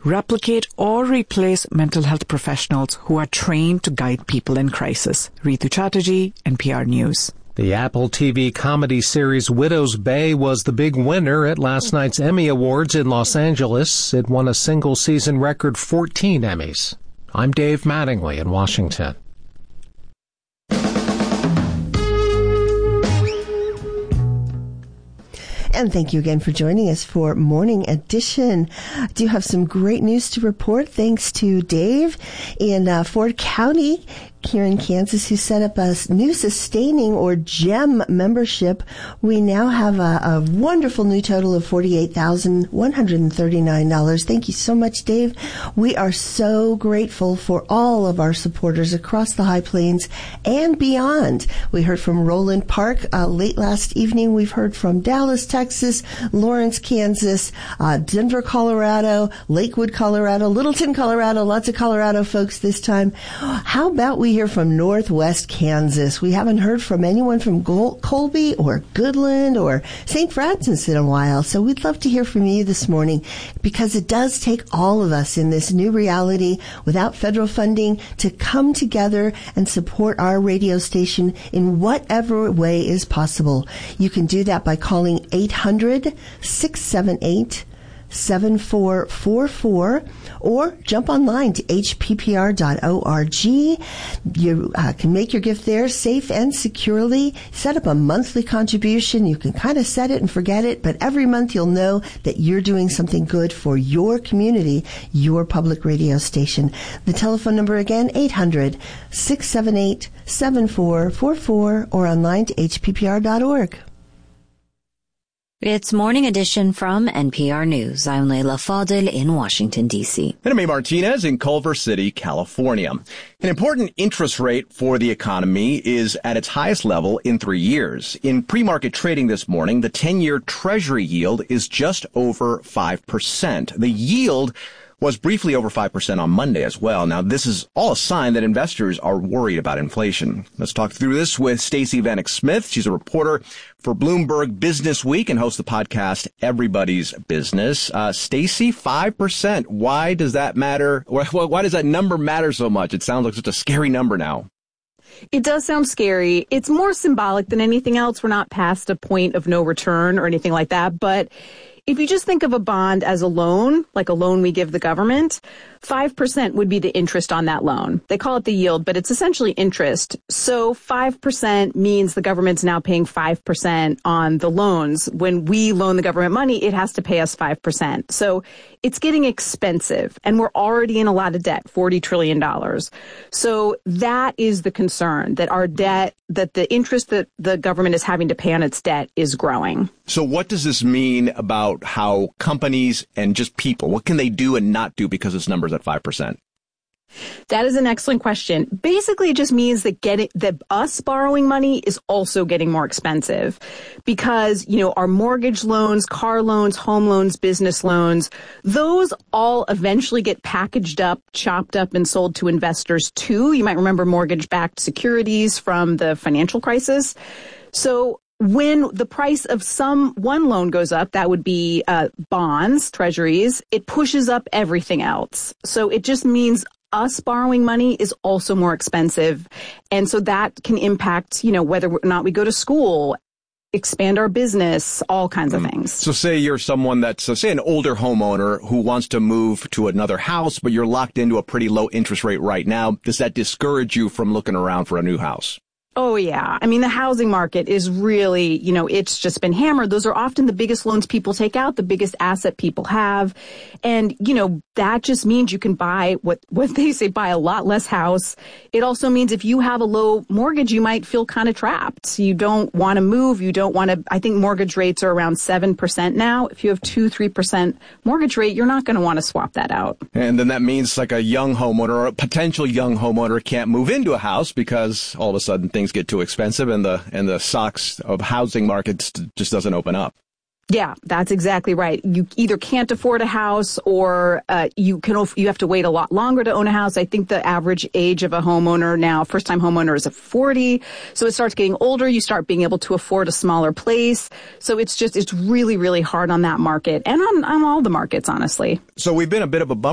replicate or replace mental health professionals who are trained to guide people in crisis. Ritu Chatterjee, NPR News. The Apple TV comedy series Widow's Bay was the big winner at last night's Emmy Awards in Los Angeles. It won a single-season record 14 Emmys. I'm Dave Mattingly in Washington. And thank you again for joining us for Morning Edition. I do have some great news to report thanks to Dave in Ford County here in Kansas, who set up a new sustaining or GEM membership. We now have a wonderful new total of $48,139. Thank you so much, Dave. We are so grateful for all of our supporters across the High Plains and beyond. We heard from Roland Park late last evening. We've heard from Dallas, Texas, Lawrence, Kansas, Denver, Colorado, Lakewood, Colorado, Littleton, Colorado, lots of Colorado folks this time. How about we hear from Northwest Kansas? We haven't heard from anyone from Colby or Goodland or St. Francis in a while, so we'd love to hear from you this morning, because it does take all of us in this new reality without federal funding to come together and support our radio station in whatever way is possible. You can do that by calling 800-678-7444 or jump online to hppr.org. You can make your gift there safe and securely. Set up a monthly contribution. You can kind of set it and forget it, but every month you'll know that you're doing something good for your community, your public radio station. The telephone number again, 800-678-7444 or online to hppr.org. It's Morning Edition from NPR News. I'm Leila Fadil in Washington, D.C. And I'm Amy Martinez in Culver City, California. An important interest rate for the economy is at its highest level in 3 years. In pre-market trading this morning, the 10-year Treasury yield is just over 5%. The yield was briefly over 5% on Monday as well. Now, this is all a sign that investors are worried about inflation. Let's talk through this with Stacey Vanek Smith. She's a reporter for Bloomberg Business Week and hosts the podcast Everybody's Business. Stacey, 5%. Why does that matter? Why does that number matter so much? It sounds like such a scary number now. It does sound scary. It's more symbolic than anything else. We're not past a point of no return or anything like that. But if you just think of a bond as a loan, like a loan we give the government, 5% would be the interest on that loan. They call it the yield, but it's essentially interest. So 5% means the government's now paying 5% on the loans. When we loan the government money, it has to pay us 5%. So it's getting expensive, and we're already in a lot of debt, $40 trillion. So that is the concern, that our debt, that the interest that the government is having to pay on its debt is growing. So what does this mean about how companies and just people, what can they do and not do because this number's at 5%? That is an excellent question. Basically, it just means that us borrowing money is also getting more expensive because, our mortgage loans, car loans, home loans, business loans, those all eventually get packaged up, chopped up, and sold to investors too. You might remember mortgage-backed securities from the financial crisis. So when the price of one loan goes up, that would be bonds, treasuries, it pushes up everything else. So it just means us borrowing money is also more expensive. And so that can impact, whether or not we go to school, expand our business, all kinds of things. So say you're someone say an older homeowner who wants to move to another house, but you're locked into a pretty low interest rate right now. Does that discourage you from looking around for a new house? Oh, yeah. I mean, the housing market is really, it's just been hammered. Those are often the biggest loans people take out, the biggest asset people have. And, that just means you can buy what they say, buy a lot less house. It also means if you have a low mortgage, you might feel kind of trapped. You don't want to move. You don't want to. I think mortgage rates are around 7% now. If you have 2-3% mortgage rate, you're not going to want to swap that out. And then that means like a young homeowner or a potential young homeowner can't move into a house because all of a sudden things get too expensive and the stocks of housing markets just doesn't open up. Yeah, that's exactly right. You either can't afford a house or you have to wait a lot longer to own a house. I think the average age of a homeowner now, first-time homeowner, is 40. So it starts getting older. You start being able to afford a smaller place. So it's really, really hard on that market and on all the markets, honestly. So we've been a bit of a bummer